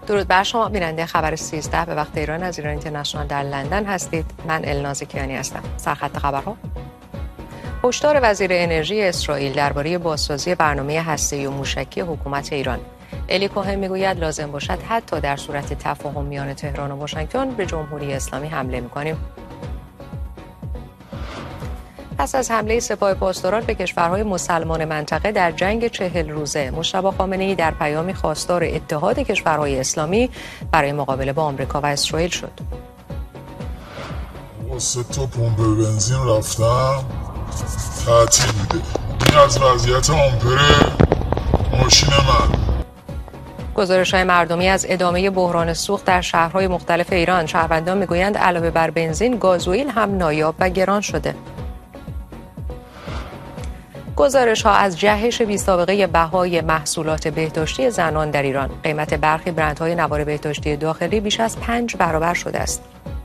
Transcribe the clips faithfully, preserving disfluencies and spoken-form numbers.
درود بر شما بیننده خبر سیزده به وقت ایران از ایران اینترنشنال در لندن هستید. من الناز کیانی هستم. سرخط خبرها: هشدار وزیر انرژی اسرائیل درباره بازسازی برنامه هسته‌ای و موشکی حکومت ایران. الی کوهن میگوید لازم باشد حتی در صورت تفاهم میان تهران و واشنگتن به جمهوری اسلامی حمله می‌کنیم. پس از حمله سپاه پاسداران به کشورهای مسلمان منطقه در جنگ چهل روزه، مجتبی خامنه‌ای در پیامی خواستار اتحاد کشورهای اسلامی برای مقابله با آمریکا و اسرائیل شد. سه تا پمپ بنزین رفتم تعطیل بوده. این از وضعیت آمپر ماشین من. گزارش‌های مردمی از ادامه بحران سوخت در شهرهای مختلف ایران. شهروندان میگویند علاوه بر بنزین، گازوئیل هم نایاب و گران شده. گزارش‌ها از جهش بی‌سابقه بهای محصولات بهداشتی زنان در ایران. قیمت برخی برندهای نوار بهداشتی داخلی بیش از پنج برابر شده است.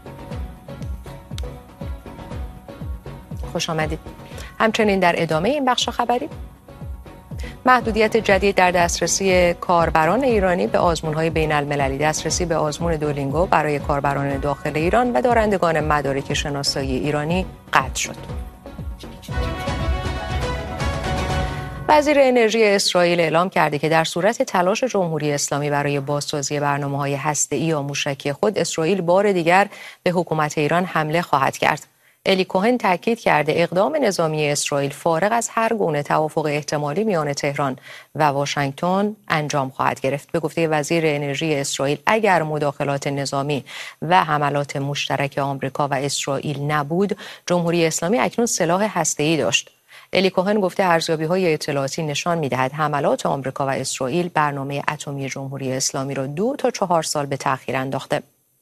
خوش آمدید. همچنین در ادامه این بخش خبری، محدودیت جدید در دسترسی کاربران ایرانی به آزمون‌های بین‌المللی. دسترسی به آزمون دولینگو برای کاربران داخل ایران و دارندگان مدارک شناسایی ایرانی قطع شد. وزیر انرژی اسرائیل اعلام کرده که در صورت تلاش جمهوری اسلامی برای بازسازی برنامه‌های هسته‌ای یا موشکی خود، اسرائیل بار دیگر به حکومت ایران حمله خواهد کرد. الی کوهن تاکید کرده اقدام نظامی اسرائیل فارغ از هر گونه توافق احتمالی میان تهران و واشنگتن انجام خواهد گرفت. به گفته وزیر انرژی اسرائیل، اگر مداخلات نظامی و حملات مشترک آمریکا و اسرائیل نبود، جمهوری اسلامی اکنون سلاح هسته‌ای داشت. الی کوهن گفته ارزیابی‌های اطلاعاتی نشان می‌دهد حملات آمریکا و اسرائیل برنامه اتمی جمهوری اسلامی را دو تا چهار سال به تأخیر انداخته.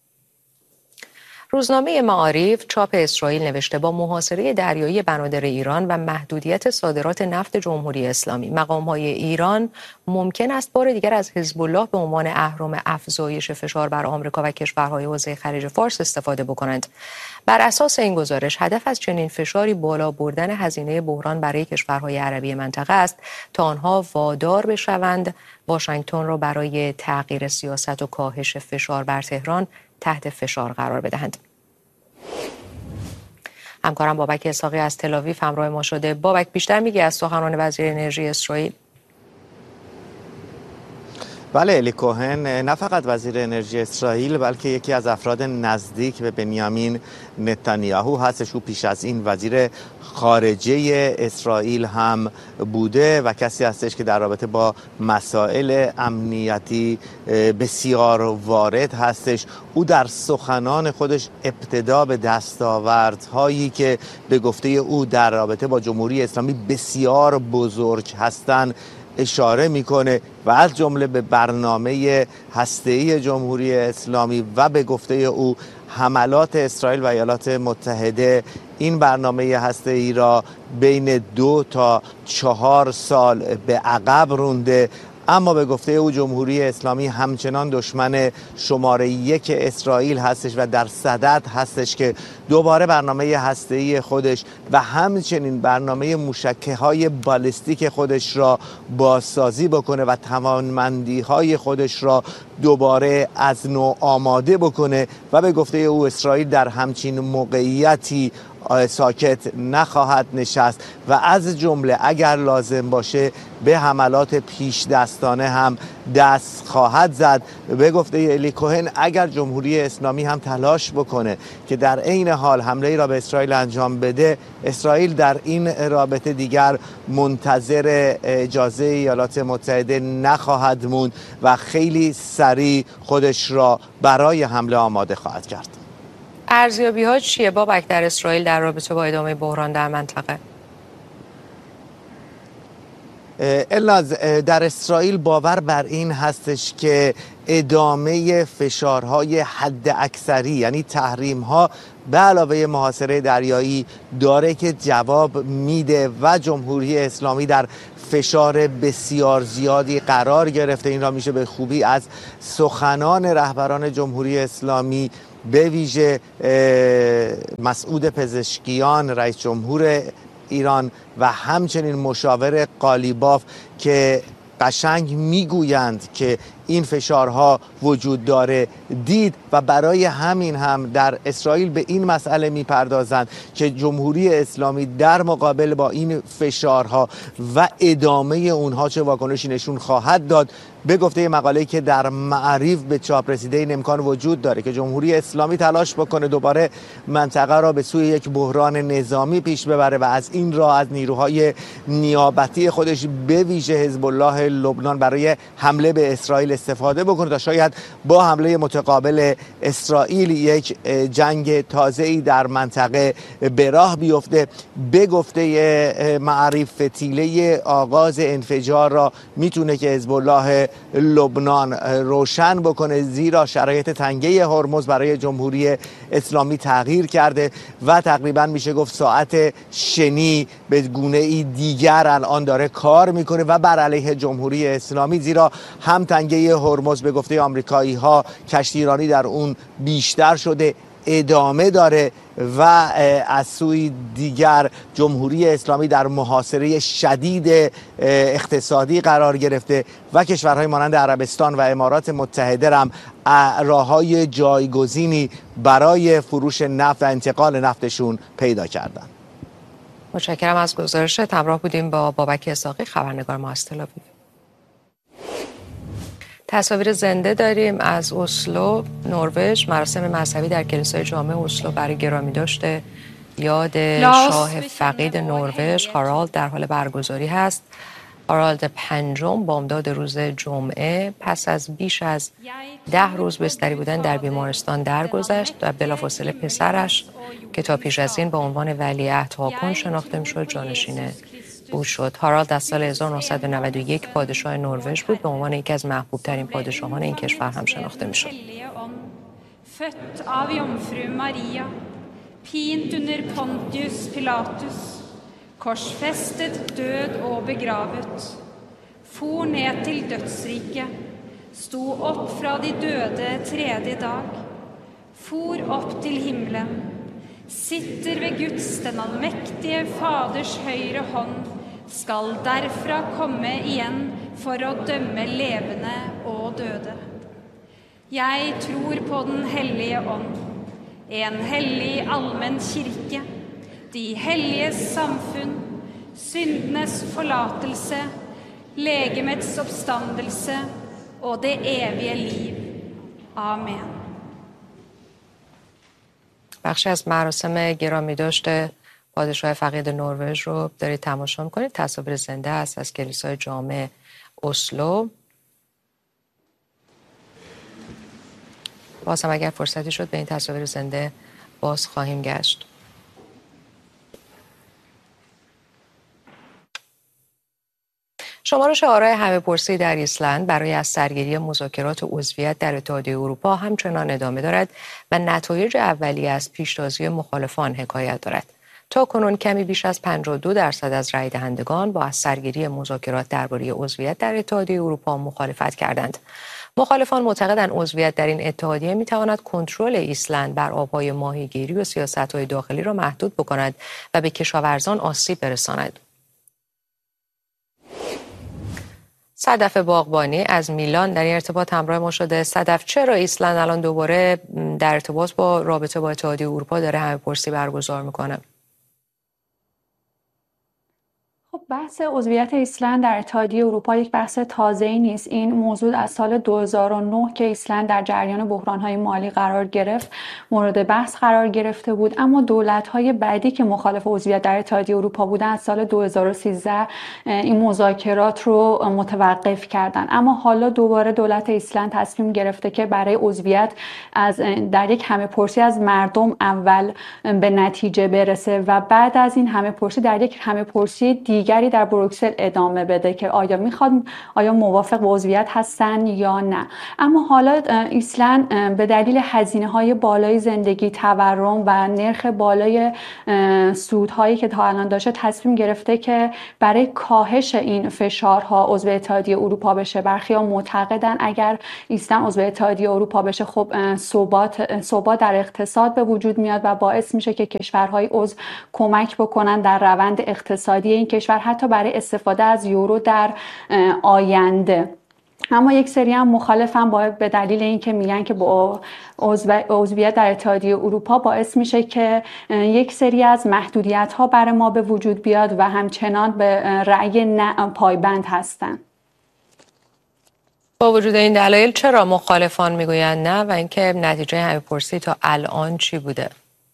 روزنامه معارف چاپ اسرائیل نوشته با محاصره دریایی بنادر ایران و محدودیت صادرات نفت جمهوری اسلامی، مقام‌های ایران ممکن است بار دیگر از حزب الله به عنوان اهرم افزایش فشار بر آمریکا و کشورهای حوزه خلیج فارس استفاده بکنند. بر اساس این گزارش، هدف از چنین فشاری بالا بردن هزینه بحران برای کشورهای عربی منطقه است تا آنها وادار بشوند واشنگتن را برای تغییر سیاست و کاهش فشار بر تهران تحت فشار قرار بدهند. همکارم بابک اسحاقی از تل‌آویو همراه ما شده. بابک، بیشتر میگی از سخنان وزیر انرژی اسرائیل؟ بله، الی کوهن نه فقط وزیر انرژی اسرائیل بلکه یکی از افراد نزدیک به بنیامین نتانیاهو هستش. او پیش از این وزیر خارجه اسرائیل هم بوده و کسی هستش که در رابطه با مسائل امنیتی بسیار وارد هستش. او در سخنان خودش ابتدا به دستاوردهایی که به گفته او در رابطه با جمهوری اسلامی بسیار بزرگ هستند اشاره میکنه و از جمله به برنامه هسته‌ای جمهوری اسلامی و به گفته او حملات اسرائیل و ایالات متحده این برنامه هسته‌ای را بین دو تا چهار سال به عقب رونده. اما به گفته او جمهوری اسلامی همچنان دشمن شماره یک اسرائیل هستش و در صدد هستش که دوباره برنامه هسته‌ای خودش و همچنین برنامه موشک‌های بالستیک خودش را بازسازی بکنه و توانمندی‌های خودش را دوباره از نو آماده بکنه و به گفته او اسرائیل در همچین موقعیتی ساکت نخواهد نشست و از جمله اگر لازم باشه به حملات پیش دستانه هم دست خواهد زد. به گفته الی کوهن اگر جمهوری اسلامی هم تلاش بکنه که در عین حال حمله را به اسرائیل انجام بده، اسرائیل در این رابطه دیگر منتظر اجازه ایالات متحده نخواهد موند و خیلی سریع خودش را برای حمله آماده خواهد کرد. ارزیابی ها چیه بابک در اسرائیل در رابطه با ادامه بحران در منطقه؟ الناز، در اسرائیل باور بر این هستش که ادامه فشارهای حد اکثری یعنی تحریم ها به علاوه محاصره دریایی داره که جواب میده و جمهوری اسلامی در فشار بسیار زیادی قرار گرفته. این را میشه به خوبی از سخنان رهبران جمهوری اسلامی به ویژه مسعود پزشکیان رئیس جمهور ایران و همچنین مشاور قالیباف که قشنگ میگویند که این فشارها وجود داره دید و برای همین هم در اسرائیل به این مسئله میپردازند که جمهوری اسلامی در مقابل با این فشارها و ادامه اونها چه واکنشی نشون خواهد داد. به گفته مقاله‌ای که در معریف به چاپ رسیده این امکان وجود داره که جمهوری اسلامی تلاش بکنه دوباره منطقه را به سوی یک بحران نظامی پیش ببره و از این راه از نیروهای نیابتی خودش به ویژه حزب الله لبنان برای حمله به اسرائیل استفاده بکنه تا شاید با حمله متقابل اسرائیل یک جنگ تازه‌ای در منطقه به راه بیفته. به گفته معریف فتیله آغاز انفجار را میتونه که حزب الله لبنان روشن بکنه، زیرا شرایط تنگه هرمز برای جمهوری اسلامی تغییر کرده و تقریبا میشه گفت ساعت شنی به گونه‌ای دیگر الان داره کار میکنه و بر علیه جمهوری اسلامی، زیرا هم تنگه هرمز به گفته آمریکایی ها کشتیرانی در اون بیشتر شده، ادامه داره و از سوی دیگر جمهوری اسلامی در محاصره شدید اقتصادی قرار گرفته و کشورهای مانند عربستان و امارات متحده هم راههای جایگزینی برای فروش نفت و انتقال نفتشون پیدا کردن. متشکرم از گزارشت. همراه بودیم با بابک اسحاقی، خبرنگار ما از تل آویو. تصاویر زنده داریم از اسلو، نروژ. مراسم مذهبی در کلیسای جامع اسلو برای گرامی داشته یاد شاه فقید نروژ هارالد در حال برگزاری هست. هارالد پنجم بامداد روز جمعه پس از بیش از ده روز بستری بودن در بیمارستان درگذشت و بلافاصله پسرش که تا پیش از این با عنوان ولیعهد هاکون شناخته میشد جانشین او شد. هارالد از سال هزار و نهصد و نود و یک پادشاه نروژ بود، به عنوان یکی از محبوب ترین پادشاهان این کشور هم شناخته میشد. Født av jomfru Maria, pint under Pontius Pilatus, korsfestet, død og begravet, for ned til dødsriket, sto opp fra de døde tredje dag, for opp til himmelen, sitter ved Guds den allmektige Faders høyre hånd, skal derfra komme igjen for å dømme levende og døde. Jeg tror på den hellige ånd, en hellig allmenn kirke, de helliges samfunn, syndenes forlatelse, legemets oppstandelse og det evige liv. Amen. بخشی از مراسم گرامی داشته پادشاه فقید نروژ رو دارید تماشا میکنید. تصاویر زنده است از کلیسای جامع اسلو. باز هم اگر فرصتی شد به این تصاویر زنده باز خواهیم گشت. شمارش آرای همه‌پرسی در ایسلند برای از سرگیری مذاکرات عضویت در اتحادیه اروپا همچنان ادامه دارد و نتایج اولیه از پیشتازی مخالفان حکایت دارد. تا کنون کمی بیش از پنجاه و دو درصد از رای دهندگان با از سرگیری مذاکرات درباره عضویت در اتحادیه اروپا مخالفت کردند. مخالفان معتقدند عضویت در این اتحادیه می‌تواند کنترل ایسلند بر آب‌های ماهیگیری و سیاست‌های داخلی را محدود بکند و به کشاورزان آسیب برساند. صدف باغبانی از میلان در این ارتباط همراه ما شده. صدف، چرا ایسلند الان دوباره در ارتباط با رابطه با اتحادیه اروپا داره همه‌پرسی برگزار میکنه؟ خب بحث عضویت ایسلند در اتحادیه اروپا یک بحث تازه‌ای نیست. این موضوع از سال دو هزار و نه که ایسلند در جریان بحران‌های مالی قرار گرفت مورد بحث قرار گرفته بود، اما دولت‌های بعدی که مخالف عضویت در اتحادیه اروپا بودن از سال دو هزار و سیزده این مذاکرات رو متوقف کردن. اما حالا دوباره دولت ایسلند تصمیم گرفته که برای عضویت از در یک همه‌پرسی از مردم اول به نتیجه برسه و بعد از این همه‌پرسی در یک همه‌پرسی دیگری در بروکسل ادامه بده که آیا میخواد آیا موافق به عضویت هستن یا نه. اما حالا ایسلند به دلیل هزینه‌های بالای زندگی، تورم و نرخ بالای سودهایی که تا الان داشته تصمیم گرفته که برای کاهش این فشارها عضو اتحادیه اروپا بشه. برخی‌ها معتقدن اگر ایسلند عضو اتحادیه اروپا بشه خب ثبات ثبات در اقتصاد به وجود میاد و باعث میشه که کشورهای عضو کمک بکنن در روند اقتصادی این کشور. حتی برای استفاده از یورو در آینده. اما یک سری هم مخالفن با به دلیل اینکه میگن که با عضویت در اتحادیه اروپا باعث میشه که یک سری از محدودیت ها برای ما به وجود بیاد و همچنان به رأی نه پایبند هستن. با وجود این دلایل چرا مخالفان میگویند نه و اینکه نتیجه همین پرسی تا الان چی بوده؟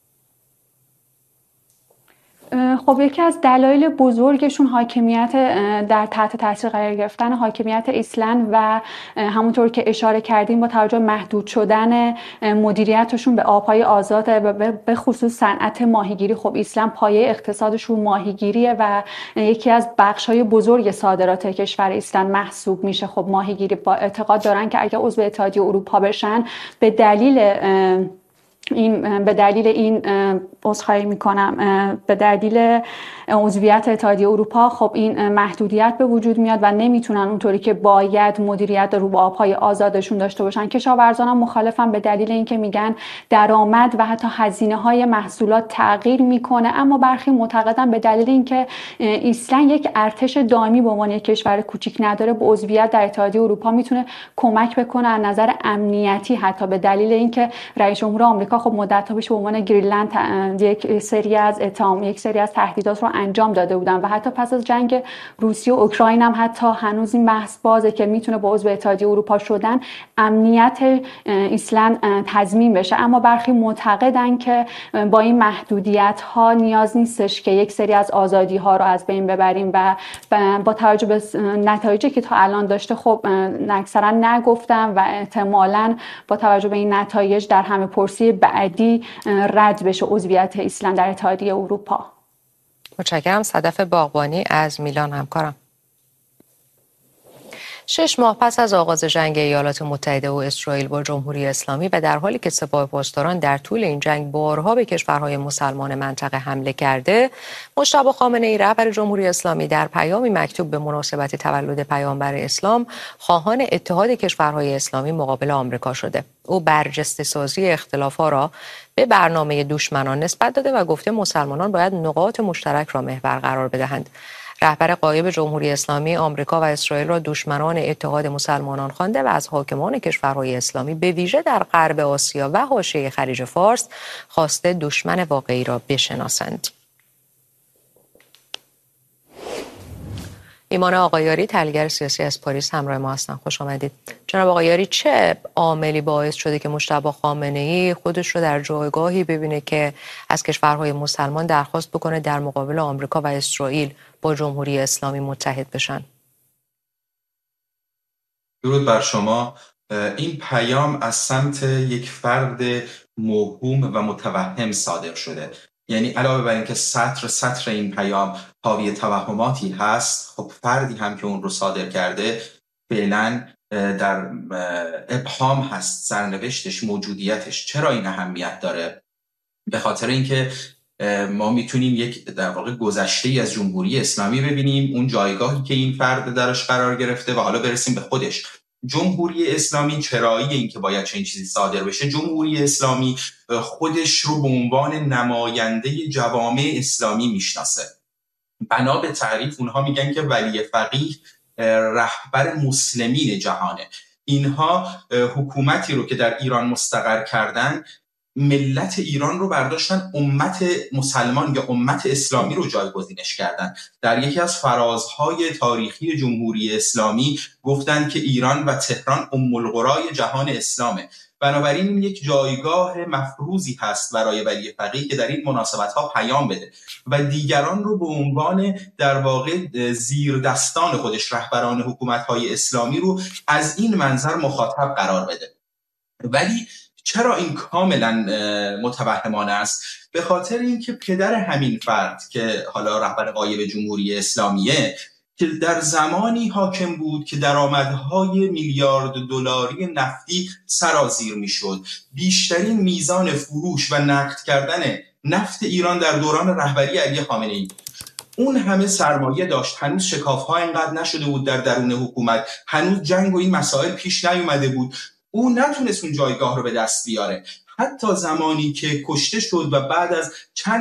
خب یکی از دلایل بزرگشون حاکمیت در تحت تاثیر قرار گرفتن حاکمیت ایسلند و همونطور که اشاره کردیم با توجه محدود شدن مدیریتشون به آبهای آزاد و به خصوص صنعت ماهیگیری. خب ایسلند پایه اقتصادشون ماهیگیریه و یکی از بخش‌های بزرگ صادرات کشور ایسلند محسوب میشه. خب ماهیگیری با اعتقاد دارن که اگه عضو اتحادیه اروپا بشن به دلیل این به دلیل این عذرخواهی میکنم به دلیل عضویت اتحادیه اروپا خب این محدودیت به وجود میاد و نمیتونن اونطوری که باید مدیریت رو با آبهای آزادشون داشته باشن. کشاورزان هم مخالفن به دلیل اینکه میگن درآمد و حتی هزینه های محصولات تغییر میکنه، اما برخی معتقدن به دلیل اینکه ایسلند یک ارتش دائمی به عنوان یک کشور کوچیک نداره به عضویت در اتحادیه اروپا میتونه کمک بکنه از نظر امنیتی، حتی به دلیل اینکه رئیس جمهور آمریکا خب مدت‌ها پیش به عنوان گرینلند یک سری از اتهام یک سری از تهدیدات رو انجام داده بودن و حتی پس از جنگ روسیه و اوکراین هم حتی هنوز این بحث بازه که میتونه با عضو اتحادیه اروپا شدن امنیت ایسلند تضمین بشه. اما برخی معتقدن که با این محدودیت ها نیاز نیستش که یک سری از آزادی ها رو از بین ببریم و با توجه به نتایجی که تا الان داشته خب اکثرا نگفتن و احتمالاً با توجه به این نتایج در همه پرسی بعدی رد بشه عضویت ایسلند در اتحادیه اروپا. متشکرم. صدف باغبانی از میلان همکارم. شش ماه پس از آغاز جنگ ایالات متحده و اسرائیل با جمهوری اسلامی و در حالی که سپاه پاسداران در طول این جنگ بارها به کشورهای مسلمان منطقه حمله کرده، مجتبی خامنه‌ای رهبر جمهوری اسلامی در پیامی مکتوب به مناسبت تولد پیامبر اسلام خواهان اتحاد کشورهای اسلامی مقابل آمریکا شده. او برجسته سازی اختلاف‌ها را به برنامه دشمنان نسبت داده و گفته مسلمانان باید نقاط مشترک را محور قرار بدهند. رهبر غایب جمهوری اسلامی آمریکا و اسرائیل را دشمنان اتحاد مسلمانان خوانده و از حاکمان کشورهای اسلامی به ویژه در غرب آسیا و حاشیه خلیج فارس خواسته دشمن واقعی را بشناسند. ایمان آقایاری تحلیلگر سیاسی از پاریس همراه ما هستند. خوش آمدید. جناب آقایاری، چه عاملی باعث شده که مجتبی خامنه‌ای خودش رو در جایگاهی ببینه که از کشورهای مسلمان درخواست بکنه در مقابل آمریکا و اسرائیل با جمهوری اسلامی متحد بشن؟ درود بر شما. این پیام از سمت یک فرد موهوم و متوهم صادر شده. یعنی علاوه بر اینکه سطر سطر این پیام حاوی توهماتی هست، خب فردی هم که اون رو صادر کرده فعلا در ابهام هست سرنوشتش، موجودیتش. چرا این اهمیت داره؟ به خاطر اینکه ما میتونیم یک در واقع گذشته از جمهوری اسلامی ببینیم، اون جایگاهی که این فرد درش قرار گرفته و حالا برسیم به خودش. جمهوری اسلامی چرایی این که باید چنین چیزی صادر بشه؟ جمهوری اسلامی خودش رو به عنوان نماینده جوامع اسلامی میشناسه. بنا به تعریف اونها میگن که ولی فقیه رهبر مسلمین جهانه. اینها حکومتی رو که در ایران مستقر کردن، ملت ایران رو برداشتن امت مسلمان یا امت اسلامی رو جایگزینش کردن. در یکی از فرازهای تاریخی جمهوری اسلامی گفتن که ایران و تهران ام القرای جهان اسلامه. بنابراین این یک جایگاه مفروضی هست برای ولی فقیه که در این مناسبت‌ها پیام بده و دیگران رو به عنوان در واقع زیر دستان خودش، رهبران حکومت‌های اسلامی رو از این منظر مخاطب قرار بده. ولی چرا این کاملا متوهمانه است؟ به خاطر اینکه پدر همین فرد که حالا رهبر غایب جمهوری اسلامیه، که در زمانی حاکم بود که درآمدهای میلیارد دلاری نفتی سرازیر میشد، بیشترین میزان فروش و نقد کردن نفت ایران در دوران رهبری علی خامنه‌ای بود. اون همه سرمایه داشت، هنوز شکاف‌ها اینقدر نشده بود در درون حکومت، هنوز جنگ و این مسائل پیش نیومده بود. او نتونست اون جایگاه رو به دست بیاره. حتی زمانی که کشته شد و بعد از چند